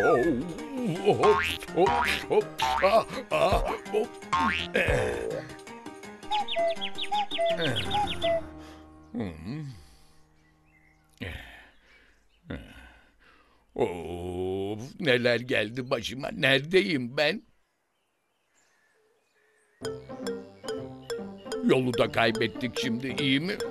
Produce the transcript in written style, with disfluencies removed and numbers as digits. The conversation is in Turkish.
Hop, hop, hop. Hop. Of, neler geldi başıma. Neredeyim ben? Yolu da kaybettik şimdi, iyi mi?